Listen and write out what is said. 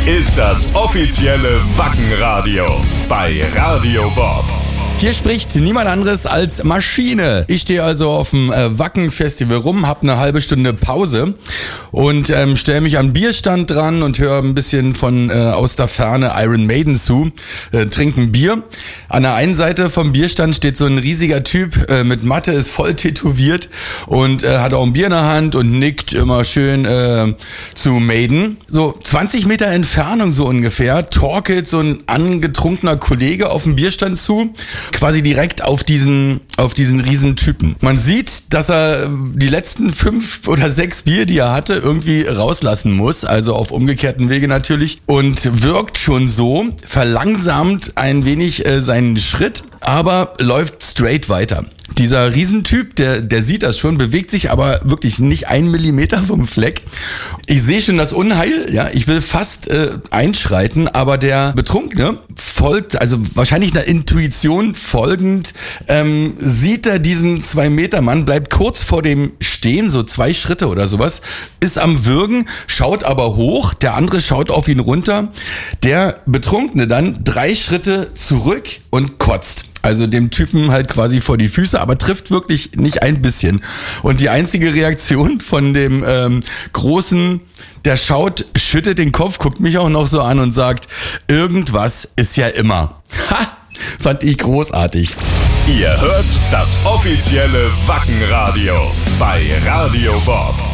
ist das offizielle Wackenradio bei Radio Bob. Hier spricht niemand anderes als Maschine. Ich stehe also auf dem Wacken-Festival rum, habe eine halbe Stunde Pause und stelle mich an den Bierstand dran und höre ein bisschen von aus der Ferne Iron Maiden zu, trinke ein Bier. An der einen Seite vom Bierstand steht so ein riesiger Typ mit Matte, ist voll tätowiert und hat auch ein Bier in der Hand und nickt immer schön zu Maiden. So 20 Meter Entfernung so ungefähr torkelt so ein angetrunkener Kollege auf dem Bierstand zu, quasi direkt auf diesen riesen Typen. Man sieht, dass er die letzten 5 oder 6 Bier, die er hatte, irgendwie rauslassen muss, also auf umgekehrten Wege natürlich, und wirkt schon so, verlangsamt ein wenig seinen Schritt, aber läuft straight weiter. Dieser Riesentyp, der sieht das schon, bewegt sich aber wirklich nicht 1 Millimeter vom Fleck. Ich sehe schon das Unheil, ja, ich will fast einschreiten, aber der Betrunkene folgt, also wahrscheinlich einer Intuition folgend, sieht er diesen 2-Meter-Mann, bleibt kurz vor dem stehen, so 2 Schritte oder sowas, ist am Würgen, schaut aber hoch, der andere schaut auf ihn runter, der Betrunkene dann 3 Schritte zurück und kotzt. Also dem Typen halt quasi vor die Füße, aber trifft wirklich nicht ein bisschen. Und die einzige Reaktion von dem Großen, der schaut, schüttet den Kopf, guckt mich auch noch so an und sagt, irgendwas ist ja immer. Ha! Fand ich großartig. Ihr hört das offizielle Wackenradio bei Radio Bob.